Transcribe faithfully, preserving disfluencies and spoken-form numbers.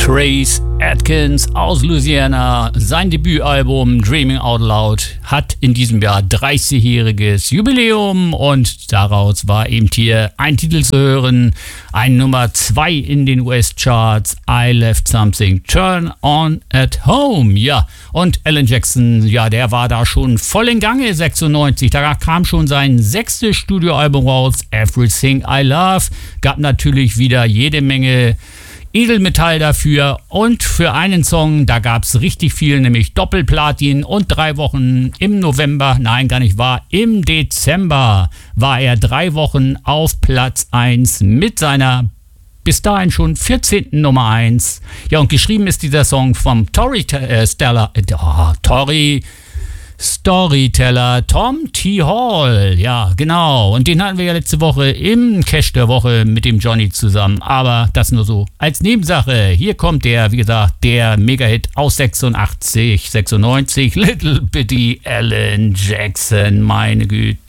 Trace Adkins aus Louisiana. Sein Debütalbum Dreaming Out Loud hat in diesem Jahr dreißigjähriges Jubiläum und daraus war eben hier ein Titel zu hören, ein Nummer zwei in den U S-Charts, I Left Something, Turn On at Home. Ja, und Alan Jackson, ja, der war da schon voll in Gange, sechsundneunzig. Da kam schon sein sechstes Studioalbum raus, Everything I Love. Gab natürlich wieder jede Menge Edelmetall dafür und für einen Song, da gab es richtig viel, nämlich Doppelplatin und drei Wochen im November, nein, gar nicht wahr, im Dezember war er drei Wochen auf Platz eins mit seiner bis dahin schon vierzehnten Nummer eins. Ja, und geschrieben ist dieser Song vom Tory äh, Stella, äh, oh, Tory Storyteller Tom T. Hall, ja genau, und den hatten wir ja letzte Woche im Cash der Woche mit dem Johnny zusammen, aber das nur so als Nebensache. Hier kommt der, wie gesagt, der Mega-Hit aus sechsundachtzig, sechsundneunzig, Little Bitty Alan Jackson, meine Güte.